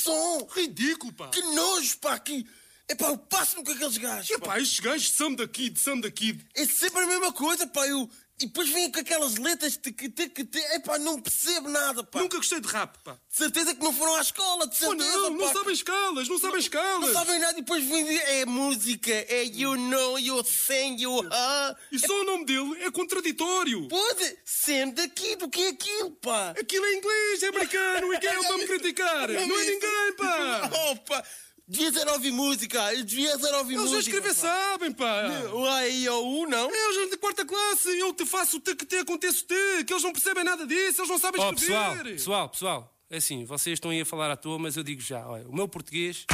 som. Ridículo, pá. Que nojo, pá. Epá, eu passo-me com aqueles gajos. Epá, estes gajos são daqui. É sempre a mesma coisa, pá. E depois vêm com aquelas letras que epá, não percebo nada, pá. Nunca gostei de rap, pá. De certeza que não foram à escola, de certeza, Oh, não pá. sabem escalas. Não sabem nada e depois vêm dizer, é música, é you know, you sing, you E só o nome dele é contraditório. Pode, sendo daqui, do que é aquilo, pá. Aquilo é inglês, é americano, e quem é eu para me criticar? Não é ninguém, pá. Oh, pá. Devia ser ouvir música, Eles a escrever sabem, pá. O A, I, O, U, não? Eles de quarta classe, eu te faço o te, aconteço te, que eles não percebem nada disso, eles não sabem escrever. Pessoal, é assim, vocês estão aí a falar à toa, mas eu digo já, olha, o meu português